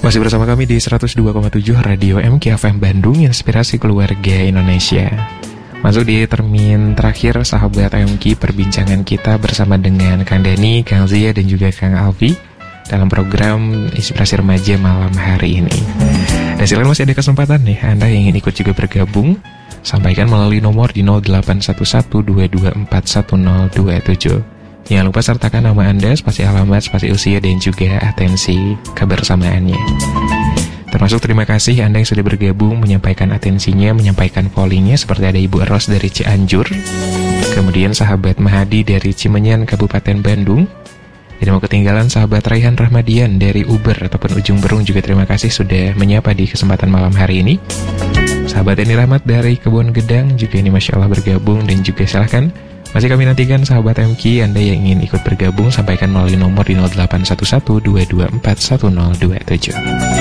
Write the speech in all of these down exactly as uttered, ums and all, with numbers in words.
Masih bersama kami di seratus dua koma tujuh Radio M K F M Bandung, inspirasi keluarga Indonesia. Masuk di termin terakhir sahabat M K, perbincangan kita bersama dengan Kang Dani, Kang Zia, dan juga Kang Alfi dalam program Inspirasi Remaja malam hari ini. Dan silakan masih ada kesempatan nih, Anda yang ingin ikut juga bergabung, sampaikan melalui nomor di nol delapan satu satu dua dua empat satu nol dua tujuh. Jangan lupa sertakan nama Anda, spasi alamat, spasi usia, dan juga atensi kebersamaannya. Termasuk terima kasih Anda yang sudah bergabung, menyampaikan atensinya, menyampaikan volleynya, seperti ada Ibu Eros dari Cianjur, kemudian sahabat Mahadi dari Cimenyan, Kabupaten Bandung. Tidak mau ketinggalan sahabat Raihan Rahmadian dari Uber ataupun Ujung Berung, juga terima kasih sudah menyapa di kesempatan malam hari ini. Sahabat Eni Rahmat dari Kebun Gedang juga ini Masya Allah bergabung, dan juga silahkan masih kami nantikan sahabat M K, Anda yang ingin ikut bergabung, sampaikan melalui nomor di nol delapan satu satu dua dua empat satu nol dua tujuh.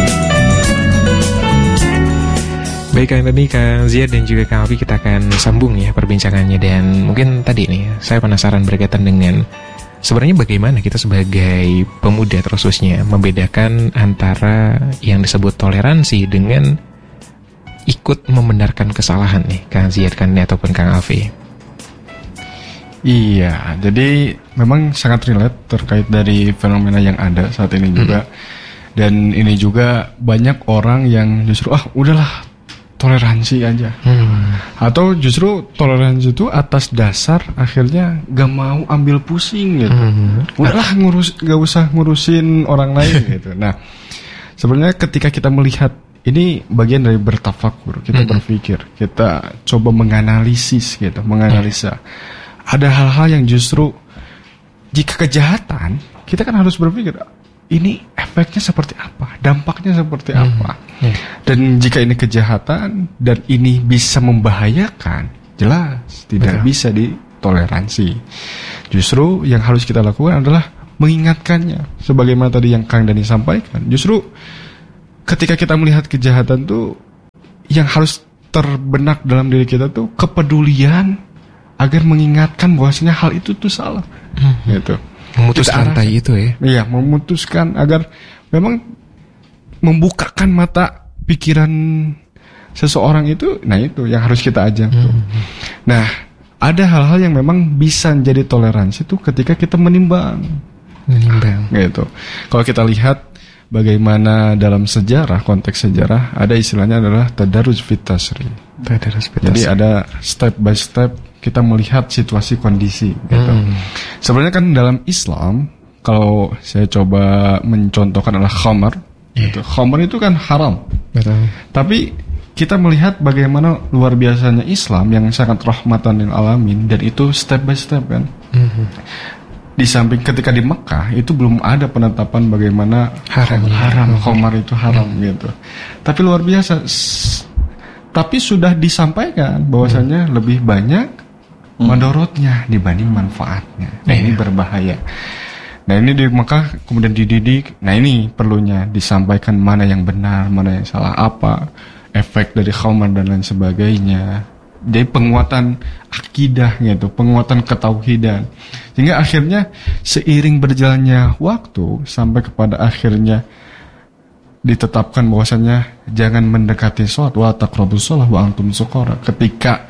Baik Kang Dani, Kang Zia, dan juga Kang Alfi, kita akan sambung ya perbincangannya. Dan mungkin tadi nih, saya penasaran berkaitan dengan sebenarnya bagaimana kita sebagai pemuda khususnya membedakan antara yang disebut toleransi dengan ikut membenarkan kesalahan nih, Kang Zia, Kang Dani, ataupun Kang Alfi. Iya, jadi memang sangat relate terkait dari fenomena yang ada saat ini juga. Hmm. Dan ini juga banyak orang yang justru, ah udahlah toleransi aja. Hmm. Atau justru toleransi itu atas dasar akhirnya gak mau ambil pusing gitu. Hmm. Udahlah ngurus, gak usah ngurusin orang lain gitu. Nah, sebenarnya ketika kita melihat ini bagian dari bertafakur, kita hmm. berpikir, kita coba menganalisis gitu, menganalisa. Hmm. Ada hal-hal yang justru jika kejahatan, kita kan harus berpikir ini efeknya seperti apa, dampaknya seperti hmm. apa. Hmm. Dan jika ini kejahatan dan ini bisa membahayakan, jelas tidak Betul. bisa ditoleransi. Justru yang harus kita lakukan adalah mengingatkannya. Sebagaimana tadi yang Kang Dani sampaikan, justru ketika kita melihat kejahatan tuh, yang harus terbenak dalam diri kita tuh kepedulian agar mengingatkan bahwasanya hal itu tuh salah, hmm. gitu. Memutuskan rantai itu ya. Iya, memutuskan agar memang membukakan mata pikiran seseorang itu. Nah itu yang harus kita ajak. Hmm. Tuh. Nah ada hal-hal yang memang bisa menjadi toleransi itu ketika kita menimbang. Menimbang. Gitu. Kalau kita lihat bagaimana dalam sejarah, konteks sejarah, ada istilahnya adalah tadarruj fit tasri. Tadarruj fit tasri. Jadi ada step by step kita melihat situasi kondisi gitu. Hmm. Sebenarnya kan dalam Islam, kalau saya coba mencontohkan adalah khamar, yeah. gitu. Khamar itu kan haram. Betul. Tapi kita melihat bagaimana luar biasanya Islam yang sangat rahmatan lil alamin, dan itu step by step kan. Hmm. Di samping ketika di Mekah itu belum ada penetapan bagaimana haram, haram khamar itu haram hmm. gitu. Tapi luar biasa. Tapi sudah disampaikan bahwasanya hmm. lebih banyak madorotnya dibanding manfaatnya. Nah ini berbahaya. Nah ini di Mekah kemudian dididik. Nah ini perlunya disampaikan mana yang benar, mana yang salah, apa efek dari khamar dan lain sebagainya. Jadi penguatan akidah gitu, penguatan ketauhidan. Sehingga akhirnya seiring berjalannya waktu sampai kepada akhirnya ditetapkan bahwasanya jangan mendekati sholat, wa taqrabus sholat wa antum sukara. Ketika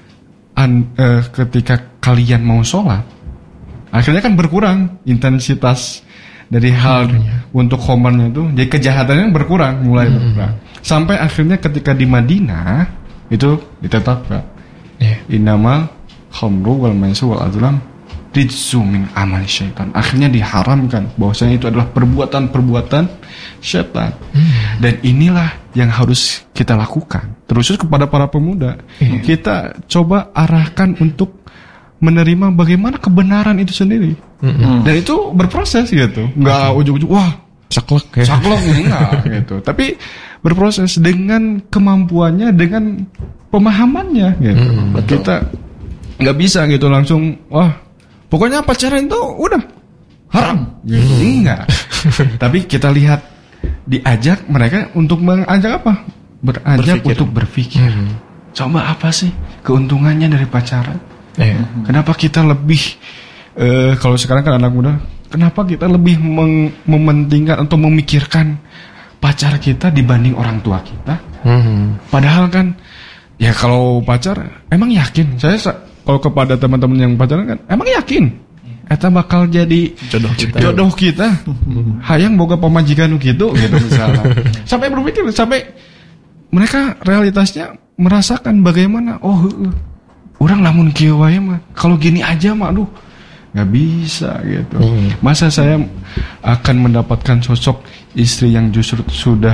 An, uh, ketika kalian mau sholat, akhirnya kan berkurang intensitas dari hal hmm. untuk khamarnya itu, jadi kejahatannya berkurang, mulai hmm. berkurang. Sampai akhirnya ketika di Madinah itu ditetapkan, yeah. innamal khamru wal maisir wal azlam rijzu min amal syaitan. Akhirnya diharamkan bahwasanya itu adalah perbuatan-perbuatan syaitan. Hmm. Dan inilah yang harus kita lakukan. Terus kepada para pemuda, hmm. kita coba arahkan untuk menerima bagaimana kebenaran itu sendiri. Hmm. Dan itu berproses gitu. Enggak hmm. ujung-ujung wah, saklek ya. Saklek enggak gitu. Tapi berproses dengan kemampuannya, dengan pemahamannya gitu. Hmm. Kita enggak bisa gitu langsung wah, pokoknya pacaran itu udah haram gitu. Hmm. Enggak. Tapi kita lihat diajak mereka untuk mengajak apa? Berajak berpikir. Untuk berpikir. Hmm. Coba apa sih keuntungannya dari pacaran? Eh. Kenapa kita lebih uh, kalau sekarang kan anak muda, kenapa kita lebih meng- mementingkan atau memikirkan pacar kita dibanding orang tua kita. Mm-hmm. Padahal kan ya kalau pacar emang yakin, saya kalau kepada teman-teman yang pacaran kan emang yakin eta bakal jadi jodoh kita, jodoh kita. Hayang boga pamajikan gitu gitu misalnya. Sampai berpikir, sampai mereka realitasnya merasakan bagaimana, oh uh, orang lamun kieu wae mah kalau gini aja mah aduh nggak bisa gitu. Hmm. Masa saya akan mendapatkan sosok istri yang justru sudah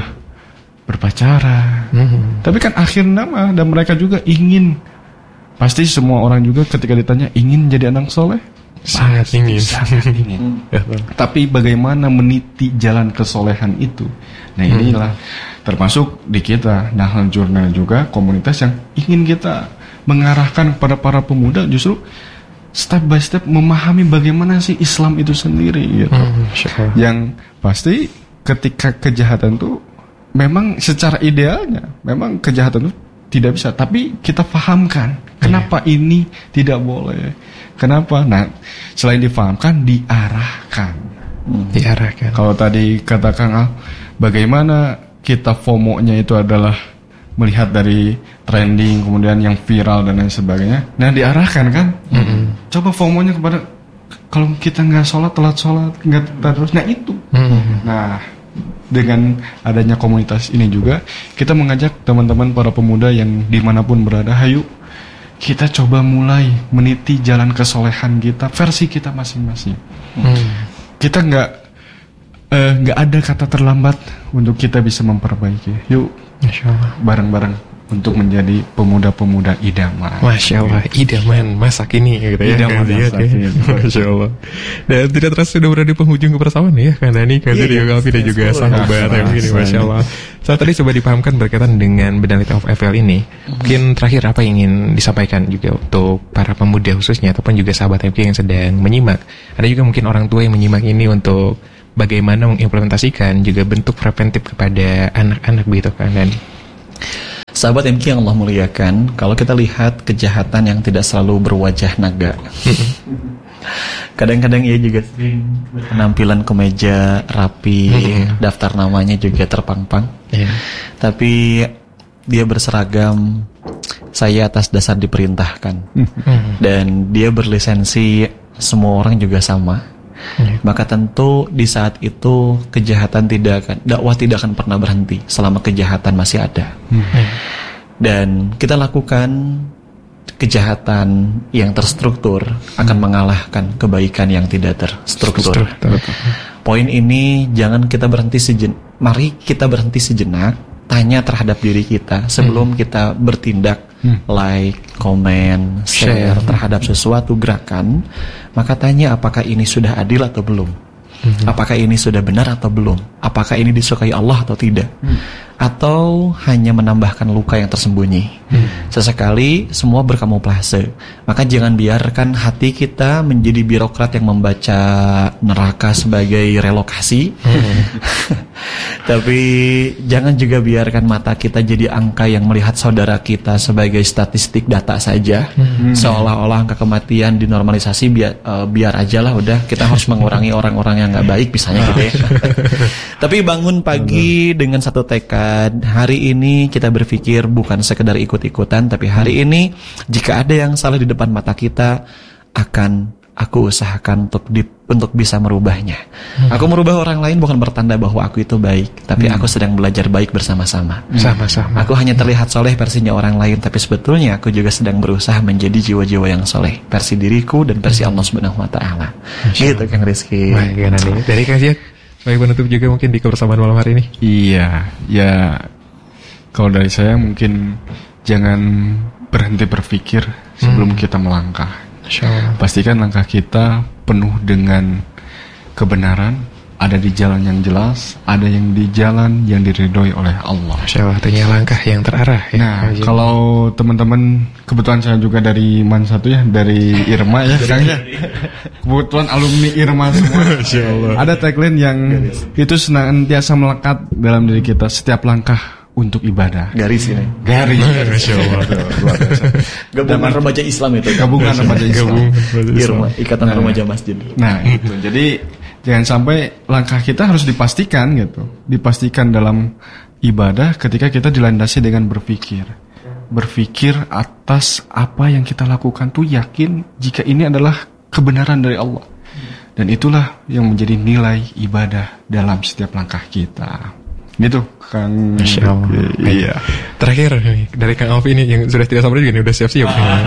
berpacaran. Hmm. Tapi kan akhirnya mah dan mereka juga ingin, pasti semua orang juga ketika ditanya ingin jadi anak soleh sangat pasti, ingin, sangat ingin. Hmm. Tapi bagaimana meniti jalan kesolehan itu? Nah inilah hmm. termasuk di kita Nahlul Jurnal juga komunitas yang ingin kita mengarahkan kepada para pemuda justru step by step memahami bagaimana sih Islam itu sendiri gitu. Hmm, sure. Yang pasti ketika kejahatan itu memang secara idealnya memang kejahatan itu tidak bisa, tapi kita pahamkan kenapa yeah. ini tidak boleh. Kenapa? Nah, selain dipahamkan, diarahkan. Hmm. Diarahkan. Kalau tadi kata Kang Al, bagaimana kita FOMO-nya itu adalah melihat dari trending, kemudian yang viral dan lain sebagainya. Nah, diarahkan kan? Mm-hmm. Coba FOMO-nya kepada kalau kita nggak sholat, telat sholat, nggak terus. Nah itu. Mm-hmm. Nah, dengan adanya komunitas ini juga, kita mengajak teman-teman para pemuda yang dimanapun berada, hayu kita coba mulai meniti jalan kesolehan kita, versi kita masing-masing. Mm. Kita nggak nggak uh, ada kata terlambat untuk kita bisa memperbaiki. Yuk. Masya Allah. Bareng-bareng untuk menjadi pemuda-pemuda idaman. Masya Allah, idaman masa kini gitu ya. Idaman masa kini. Masya Allah. Dan tidak terasa sudah berada di penghujung kebersamaan ya, Kang Dani, Kang Zudi, Kang Alfi dan juga sahabat yang ini, Masya Allah. Saat tadi coba dipahamkan berkaitan dengan Banality of F L ini. Mungkin terakhir apa yang ingin disampaikan juga untuk para pemuda khususnya ataupun juga sahabat M K yang sedang menyimak. Ada juga mungkin orang tua yang menyimak ini untuk bagaimana mengimplementasikan juga bentuk preventif kepada anak-anak begitu kan. Dan sahabat M K yang Allah muliakan, kalau kita lihat kejahatan yang tidak selalu berwajah naga. Kadang-kadang ia juga sering penampilan kemeja rapi, daftar namanya juga terpang-pang. Yeah. Tapi dia berseragam saya atas dasar diperintahkan. Dan dia berlisensi semua orang juga sama. Hmm. Maka tentu di saat itu kejahatan tidak akan, dakwah tidak akan pernah berhenti selama kejahatan masih ada. Hmm. Dan kita lakukan kejahatan yang terstruktur hmm. akan mengalahkan kebaikan yang tidak terstruktur. Poin ini jangan kita berhenti sejenak. Mari kita berhenti sejenak, tanya terhadap diri kita sebelum hmm. kita bertindak. Hmm. Like, komen, share, share terhadap sesuatu gerakan, maka tanya apakah ini sudah adil atau belum, hmm. apakah ini sudah benar atau belum, apakah ini disukai Allah atau tidak, hmm. atau hanya menambahkan luka yang tersembunyi. hmm. Sesekali semua berkamuflase, maka jangan biarkan hati kita menjadi birokrat yang membaca neraka sebagai relokasi. hmm. Tapi jangan juga biarkan mata kita jadi angka yang melihat saudara kita sebagai statistik data saja. hmm. Seolah-olah angka kematian dinormalisasi, biar, uh, biar aja lah udah, kita harus mengurangi orang-orang yang gak baik misalnya gitu ya. Tapi bangun pagi dengan satu tekad, hari ini kita berpikir bukan sekedar ikut-ikutan, tapi hari ini jika ada yang salah di depan mata kita, akan aku usahakan untuk di, untuk bisa merubahnya. Hmm. Aku merubah orang lain bukan bertanda bahwa aku itu baik, tapi hmm. aku sedang belajar baik bersama-sama. Sama-sama. Aku hanya terlihat soleh versinya orang lain, tapi sebetulnya aku juga sedang berusaha menjadi jiwa-jiwa yang soleh, versi diriku dan versi Allah Subhanahu Wa Taala. Gitu Kang Rizky. Baik, nanti dari Kang Ziak, baik penutup juga mungkin di kebersamaan malam hari ini. Iya, ya. Kalau dari saya mungkin jangan berhenti berpikir sebelum hmm. kita melangkah. Pastikan langkah kita penuh dengan kebenaran, ada di jalan yang jelas, ada yang di jalan yang diridhoi oleh Allah. Masya Allah, artinya langkah yang terarah ya. Nah, Masya kalau teman-teman, kebetulan saya juga dari Man satu ya, dari Irma ya, Kang ya. Kebetulan alumni Irma semua. Masya Allah. Ada tagline yang garis. Itu senantiasa melekat dalam diri kita, setiap langkah untuk ibadah. Garis ini. Garis. Masya Allah. Luar biasa. Gabungan remaja Islam itu. Gabungan remaja Islam. Irma, Ikatan nah, Remaja Masjid. Nah, itu. Jadi Jangan sampai langkah kita harus dipastikan gitu. Dipastikan dalam ibadah ketika kita dilandasi dengan berpikir. Berpikir atas apa yang kita lakukan tuh yakin jika ini adalah kebenaran dari Allah. Dan itulah yang menjadi nilai ibadah dalam setiap langkah kita. Gitu Kang. Masya Allah. Iya. Terakhir dari Kang Alfi ini yang sudah tidak sabar juga nih, udah siap-siap. Ah.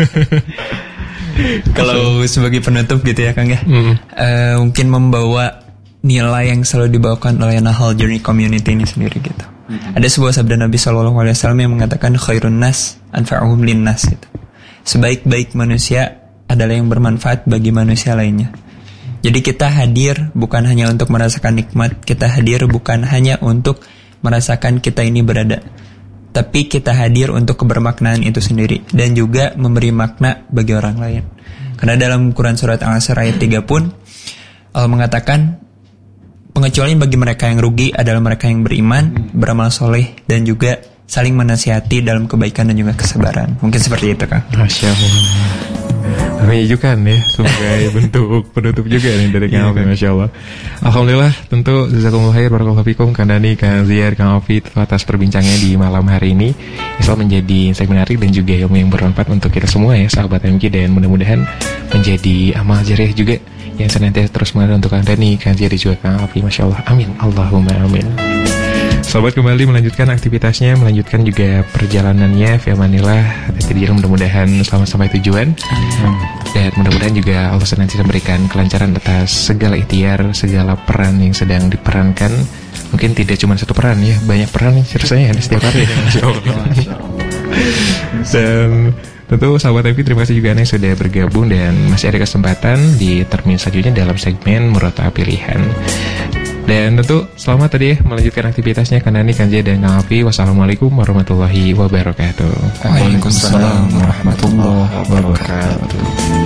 Kalau sebagai penutup gitu ya Kang ya, mm. uh, mungkin membawa nilai yang selalu dibawakan oleh Nahal Journey Community ini sendiri gitu. Mm-hmm. Ada sebuah sabda Nabi Shallallahu Alaihi Wasallam yang mengatakan khairun nas anfa'uhum linnas gitu. Sebaik-baik manusia adalah yang bermanfaat bagi manusia lainnya. Jadi kita hadir bukan hanya untuk merasakan nikmat, kita hadir bukan hanya untuk merasakan kita ini berada, tapi kita hadir untuk kebermaknaan itu sendiri dan juga memberi makna bagi orang lain. Karena dalam Quran surat Al-Asr ayat tiga pun Allah mengatakan pengecualian bagi mereka yang rugi adalah mereka yang beriman, beramal soleh dan juga saling menasihati dalam kebaikan dan juga kesabaran. Mungkin seperti itu Kang. Masya Allah. Menyejukkan ya sebagai bentuk penutup juga nih dari Kang Alfi, Masya Allah. Alhamdulillah, tentu jazakumullah khair, barakallahu fikum Kang Dani, Kang Ziar, Kang Alfi atas perbincangannya di malam hari ini. Islam menjadi insight menarik dan juga ilmu yang bermanfaat untuk kita semua ya sahabat M K, dan mudah-mudahan menjadi amal jariah juga yang senantiasa terus mengalir untuk Kang Dani, Kang Ziar dan juga Kang Alfi. Masya Allah, amin, Allahumma amin. Sahabat kembali melanjutkan aktivitasnya, melanjutkan juga perjalanannya via Manila. Hati-hati mudah-mudahan selamat sampai tujuan. Hmm. Dan mudah-mudahan juga Allah senantiasa memberikan kelancaran atas segala ikhtiar, segala peran yang sedang diperankan. Mungkin tidak cuma satu peran ya, banyak peran rasanya setiap hari. Dan tentu sahabat M K, terima kasih juga Anda yang sudah bergabung dan masih ada kesempatan di termin selanjutnya dalam segmen Murotal Pilihan. Dan tentu selamat tadi ya melanjutkan aktivitasnya Kang Dani, Kang Zia, dan Kang Alfi. Wassalamualaikum warahmatullahi wabarakatuh. Waalaikumsalam warahmatullahi wabarakatuh.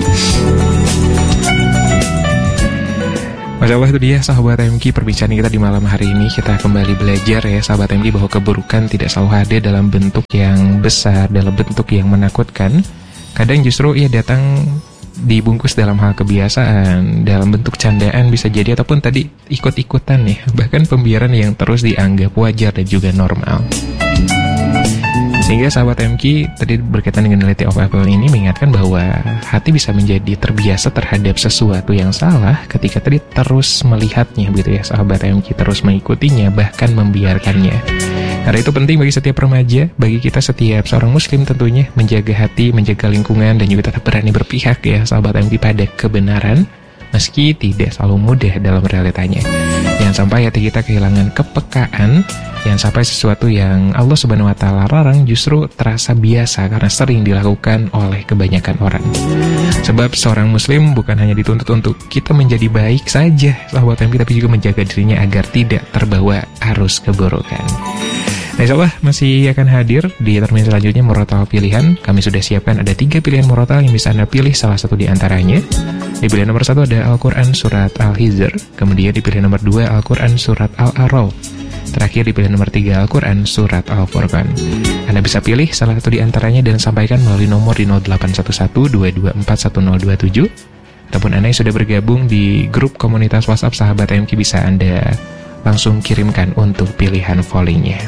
Masya Allah, itu dia sahabat M K perbincangan kita di malam hari ini. Kita kembali belajar ya sahabat M K bahwa keburukan tidak selalu hadir dalam bentuk yang besar, dalam bentuk yang menakutkan. Kadang justru ia datang dibungkus dalam hal kebiasaan, dalam bentuk candaan bisa jadi, ataupun tadi ikut-ikutan ya, bahkan pembiaran yang terus dianggap wajar dan juga normal. Sehingga sahabat M K tadi berkaitan dengan Reality of Apple ini mengingatkan bahwa hati bisa menjadi terbiasa terhadap sesuatu yang salah ketika tadi terus melihatnya begitu ya sahabat M K, terus mengikutinya bahkan membiarkannya. Karena itu penting bagi setiap remaja, bagi kita setiap seorang muslim tentunya, menjaga hati, menjaga lingkungan, dan juga tetap berani berpihak ya sahabat M K pada kebenaran, meski tidak selalu mudah dalam realitanya. Jangan sampai hati kita kehilangan kepekaan, jangan sampai sesuatu yang Allah Subhanahu wa Ta'ala larang justru terasa biasa karena sering dilakukan oleh kebanyakan orang. Sebab seorang muslim bukan hanya dituntut untuk kita menjadi baik saja sahabat M K, tapi juga menjaga dirinya agar tidak terbawa arus keburukan. Nah, insyaallah masih akan hadir di termin selanjutnya Murotal Pilihan. Kami sudah siapkan ada tiga pilihan Murotal yang bisa Anda pilih salah satu di antaranya. Di pilihan nomor satu ada Al-Quran Surat Al-Hijr. Kemudian di pilihan nomor dua Al-Quran Surat Al-A'raf. Terakhir di pilihan nomor tiga Al-Quran Surat Al-Furqan. Anda bisa pilih salah satu di antaranya dan sampaikan melalui nomor di nol delapan satu satu dua dua empat satu nol dua tujuh. Ataupun Anda yang sudah bergabung di grup komunitas WhatsApp Sahabat M K bisa Anda langsung kirimkan untuk pilihan volleynya.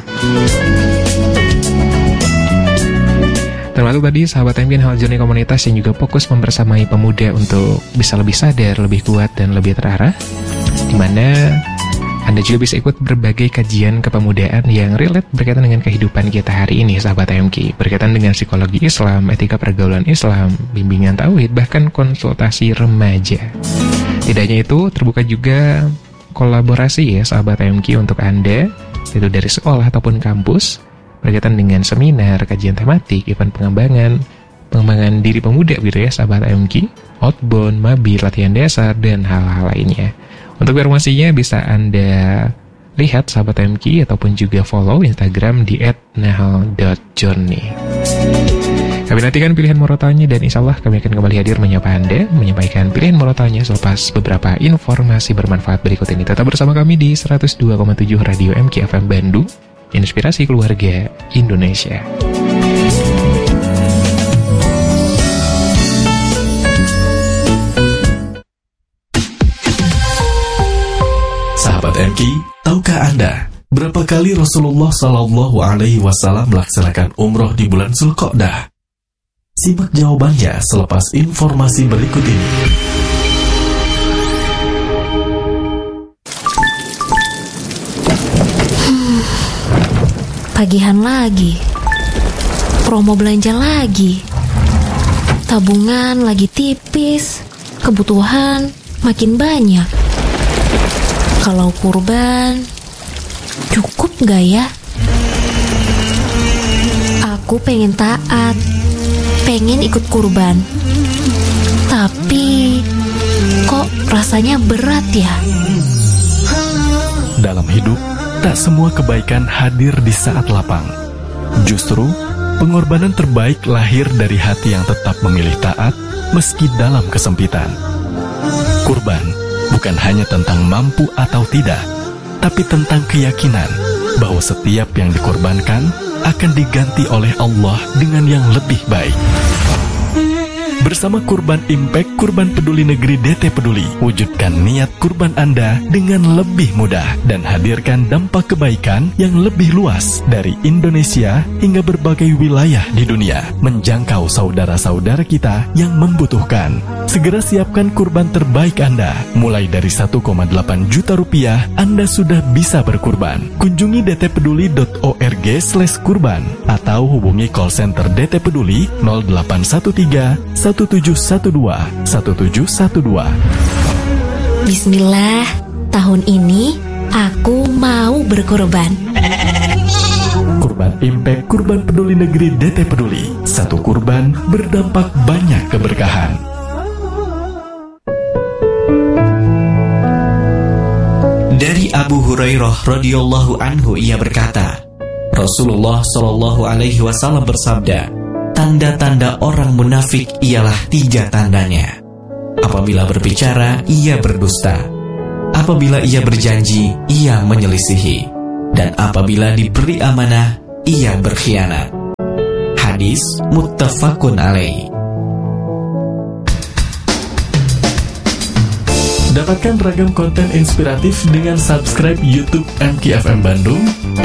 Termasuk tadi sahabat M K hal journey komunitas yang juga fokus membersamai pemuda untuk bisa lebih sadar, lebih kuat, dan lebih terarah, di mana Anda juga bisa ikut berbagai kajian kepemudaan yang relate berkaitan dengan kehidupan kita hari ini sahabat M K, berkaitan dengan psikologi Islam, etika pergaulan Islam, bimbingan tauhid, bahkan konsultasi remaja. Tidak hanya itu, terbuka juga kolaborasi ya sahabat M K untuk Anda, itu dari sekolah ataupun kampus, berkaitan dengan seminar, kajian tematik, event pengembangan, pengembangan diri pemuda gitu ya sahabat M K, outbound, mabit, latihan dasar, dan hal-hal lainnya. Untuk informasinya bisa Anda lihat sahabat M K ataupun juga follow Instagram di et nahal dot journey. Kami nantikan pilihan murotalnya dan insya Allah kami akan kembali hadir menyapa Anda, menyampaikan pilihan murotalnya selepas beberapa informasi bermanfaat berikut ini. Tetap bersama kami di seratus dua koma tujuh Radio M K F M Bandung, inspirasi keluarga Indonesia. M K, tahukah Anda berapa kali Rasulullah Shallallahu Alaihi Wasallam melaksanakan umroh di bulan Zulqa'dah? Simak jawabannya selepas informasi berikut ini. Hmm, pagihan lagi, promo belanja lagi, tabungan lagi tipis, kebutuhan makin banyak. Kalau kurban, cukup gak ya? Aku pengen taat, pengen ikut kurban, tapi kok rasanya berat ya? Dalam hidup, tak semua kebaikan hadir di saat lapang. Justru, pengorbanan terbaik lahir dari hati yang tetap memilih taat meski dalam kesempitan. Kurban bukan hanya tentang mampu atau tidak, tapi tentang keyakinan bahwa setiap yang dikorbankan akan diganti oleh Allah dengan yang lebih baik. Bersama Kurban Impact Kurban Peduli Negeri D T Peduli, wujudkan niat kurban Anda dengan lebih mudah dan hadirkan dampak kebaikan yang lebih luas dari Indonesia hingga berbagai wilayah di dunia, menjangkau saudara-saudara kita yang membutuhkan. Segera siapkan kurban terbaik Anda. Mulai dari satu koma delapan juta rupiah, Anda sudah bisa berkurban. Kunjungi d t peduli dot org slash kurban atau hubungi call center D T Peduli nol delapan satu tiga satu tujuh satu dua satu tujuh satu dua. Bismillah, tahun ini aku mau berkorban. Kurban Impact Kurban Peduli Negeri D T Peduli. Satu kurban berdampak banyak keberkahan. Dari Abu Hurairah radhiyallahu anhu, ia berkata, Rasulullah shallallahu alaihi wasallam bersabda, tanda-tanda orang munafik ialah tiga tandanya. Apabila berbicara, ia berdusta. Apabila ia berjanji, ia menyelisihi. Dan apabila diberi amanah, ia berkhianat. Hadis muttafaqun alaih. Dapatkan ragam konten inspiratif dengan subscribe YouTube M K F M Bandung,